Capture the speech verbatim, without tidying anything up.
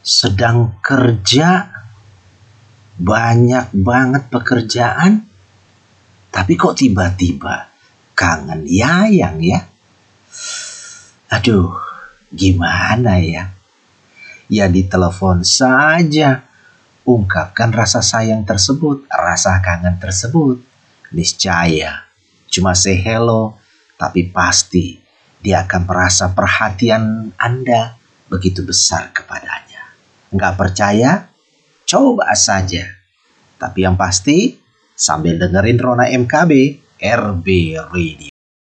sedang kerja, banyak banget pekerjaan, tapi kok tiba-tiba kangen Yayang ya? Aduh, gimana ya? Ya ditelepon saja, ungkapkan rasa sayang tersebut, rasa kangen tersebut. Niscaya, cuma say hello, tapi pasti dia akan merasa perhatian Anda begitu besar kepadanya. Nggak percaya? Coba saja. Tapi yang pasti, sambil dengerin Rona M K B, R B Radio.